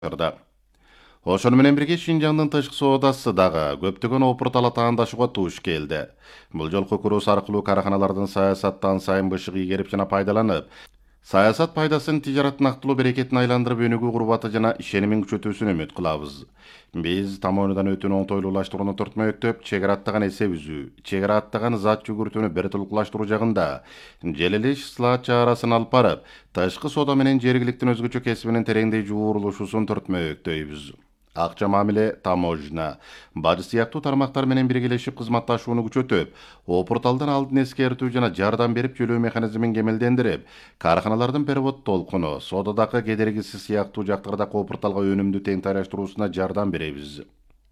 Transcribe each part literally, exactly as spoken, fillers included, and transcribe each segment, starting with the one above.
Ырда. Ошону менен бирге Шинжаңдын тышкы соодасы дагы көптөгөн опуртала таандашууга туш келди. Бул жолку курус аркылуу каарханалардын саясаттан сайын бышыгы игерип жана пайдаланып, саясат пайдасын тижараттын актылуу берекетин айландырып өнүгүү курбаты жана ишенимин күчөтүүсүн үмүт кылабыз. Биз тамоонудан өтүүнү оңтойлуулаштырууну төртмөктөп, чек ара аттаган эсеп үзүү, чек ара аттаган зат жүгүртүүнү бир толуктуулаштыруу жагында желелиш слаат чаарасын алып барып, тышкы соода менен жергиликтин өзгөчө кесибинин тереңдей жуурулушуусун төртмөктөйбүз. Акча мамиле, таможня, бажы сыяктуу тармактар менен биргелешип кызматташууну күчөтүп, опурталдан алдын эскертүү жана жардам берип төлөө механизмин кемелдендирип, каарханалардын перевод толкуну, соодадагы кедергиси сыяктуу жактардагы опурталга өнүмдү тең тайраштырууусуна жардам беребиз.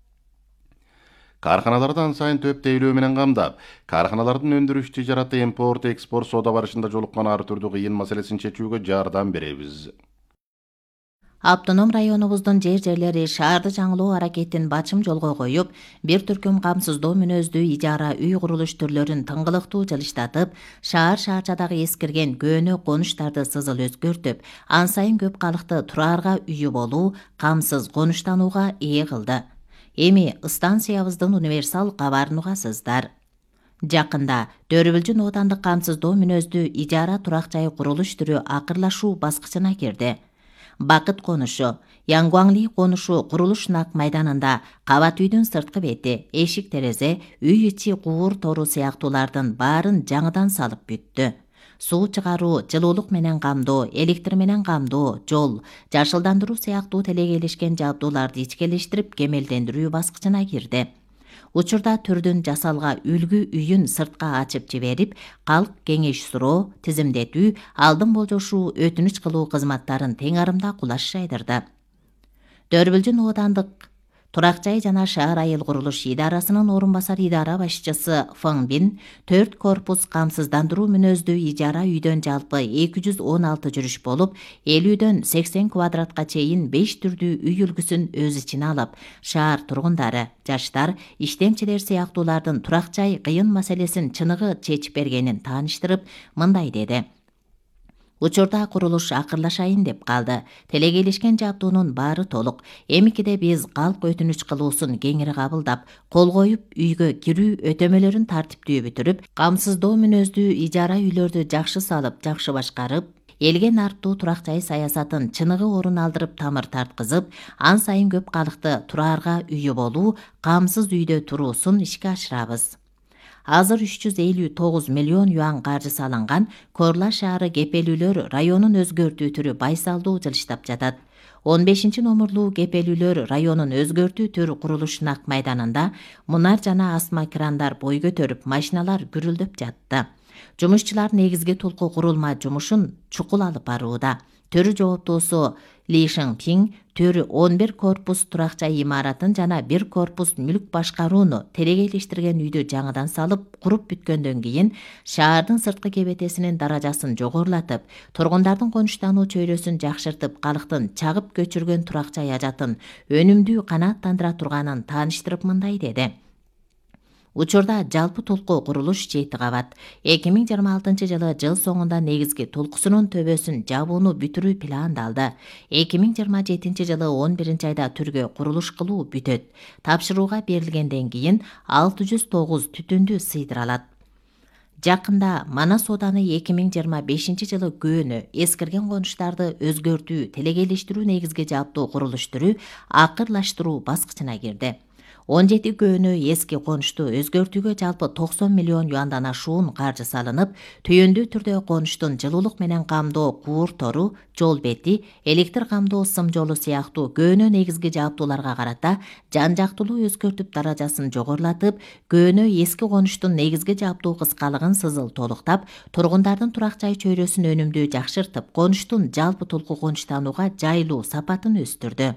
Каарханаларды ан сайын төп тейлөө менен камдап, каарханалардын өндүрүш тижараты, импорт, экспорт, соода барышында жолуккан ар түрдүү кыйын маселесин чечүүгө жардам беребиз. Автоном районубуздун жер-жерлери шаарды жаңылоо аракетин бачым жолго коюп, бир түркүм камсыздоо мүнөздүү ижара үй курулуш түрлөрүн тыңгылыктуу жылыштатып, шаар шаарчадагы эскирген көөнө конуштарды сызыл өзгөртүп, ан сайын көп калыкты тураарга үйү болуу, камсыз конуштанууга ээ кылды. Эми станциябыздын универсал кабарын угасыздар. Жакында Төрүбүлжүн оотандык камсыздоо мүнөздүү ижара турак жай курулуш түрү акырлашуу баскычына кирди. Бакыт конушу, Янгуаңли конушу курулуш нак майданында кабат үйдүн сырткы бети, эшик терезе, үй ичи куур тору сыяктуулардын баарын жаңыдан салып бүттү. Суу чыгаруу, жылуулук менен камдоо, электр менен камдоо, жол, жашылдандыруу сыяктуу телегейлешкен жабдууларды ичкелештирип кемелдендирүү баскычына кирди. Учурда түрдүн жасалга үлгү үйүн сыртка ачып жиберип, калк кеңеш суроо, тизимдетүү, алдын болжошуу, өтүнүч кылуу кызматтарын тең арымда кулаш жайдырды. Төрүбүлжүн оотандык турак жай жана шаар айыл курулуш идарасынын орун басар идара башчысы Фың Бин төрт корпус камсыздандыруу мүнөздүү ижара үйдөн жалпы эки жүз он алты жүрүш болуп, элүүдөн сексен квадратка чейин беш түрдүү үй үлгүсүн өз ичине алып, шаар тургундары, жаштар, иштемчилер сыяктуулардын турак жай кыйын маселесин чыныгы чечип бергенин тааныштырып, мындай деди. Учурда курулуш акырлашайын деп калды. Телегейлешкен жабдуунун баары толук. Эмикиде биз калк өтүнүч кылуусун кеңири кабылдап, кол коюп, үйгө кирүү өтөмөлөрүн тартиптүү бүтүрүп, камсыздоо мүнөздүү ижара үйлөрдү жакшы салып, жакшы башкарып, элге нарттуу турак жай саясатын чыныгы орун алдырып, тамыр тарткызып, ан сайын көп калыкты тураарга үйү болуу, камсыз үйдө туруусун ишке ашырабыз. Азыр үч жүз элүү тогуз миллион юан каржы салынган, Корла шаары кепелүүлөр районун өзгөртүү түрү байсалдуу жылыштап жатат. он бешинчи номурлуу кепелүүлөр районун өзгөртүү түрү курулуш нак майданында мунар жана асма крандар бой көтөрүп, машиналар гүрүлдөп жатты. Жумушчулар негизги толку курулма жумушун чукул алып барууда. Төрү жооптуусу Ли Шыңпиң төрү он бир корпус турак жай имаратын жана бир корпус мүлк башкарууну телегейлештирген үйдү жаңыдан салып, куруп бүткөндөн кийин шаардын сырткы кебетесинин даражасын жогорулатып, тургундардын конуштануу чөйрөсүн жакшыртып, калктын чагып көчүргөн турак жай ажатын өнүмдүү канааттандыра турганын тааныштырып мындай деди. Учурда жалпы толку курулуш жети кабат. эки миң жыйырма алтынчы жылы жыл соңунда негизги толкусунун төбөсүн жабууну бүтүрүү пландалды. эки миң жыйырма жетинчи жылы он биринчи айда түргө курулуш кылуу бүтөт. Тапшырууга берилгенден кийин алты жүз тогуз түтүндү сыйдыралат. Жакында Манас ооданы эки миң жыйырма бешинчи жылы көөнө эскирген конуштарды өзгөртүү, телегейлештирүү негизги жабдуу курулуш түрү акырлаштыруу баскычына кирди. он жети көөнө эски конушту өзгөртүүгө жалпы токсон миллион юандан ашуун каржы салынып, түйүндүү түрдө конуштун жылуулук менен камдоо куур тору, жол бети, электр камдоо сым жолу сыяктуу көөнө негизги жабдууларга карата жан жактылуу өзгөртүп, даражасын жогорулатып, көөнө эски конуштун негизги жабдуу кыскалыгын сызыл толуктап, тургундардын турак жай чөйрөсүн өнүмдүү жакшыртып, конуштун жалпы толку конуштанууга жайлуу сапатын өстүрдү.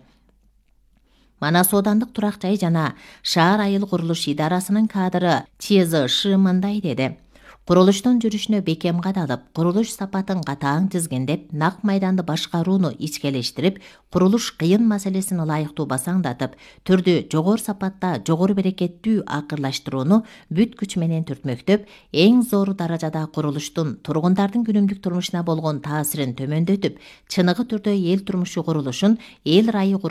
Манас оодандык турак жай жана шаар айыл курулуш идарасынын кадры Чезы Шы мындай деди. Курулуштун жүрүшүнө бекем кадалып, курулуш сапатын катаң тизгиндеп, нак майданды башкарууну ичкелештирип, курулуш кыйын маселесин ылайыктуу басаңдатып, түрдү жогору сапатта жогору берекеттүү акырлаштырууну бүт күч менен түртмөктөп, эң зор даражада курулуштун тургундардын күнүмдүк турмушуна болгон таасирин төмөндөтүп, чыныгы түрдө эл турмушу курулушун, эл райы